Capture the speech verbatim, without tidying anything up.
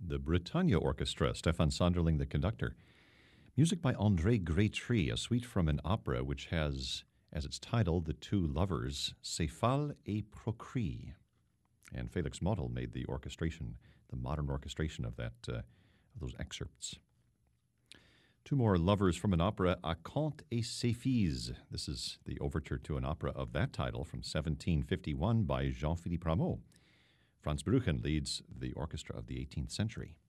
the Britannia Orchestra, Stefan Sonderling, the conductor. Music by André Grétry, a suite from an opera which has, as its title, The Two Lovers, Céphale et Procris. And Felix Model made the orchestration, the modern orchestration of that, uh, of those excerpts. Two more lovers from an opera, Acanthe et ses filles. This is the overture to an opera of that title from seventeen fifty-one by Jean-Philippe Rameau. Franz Brüchen leads the orchestra of the eighteenth century.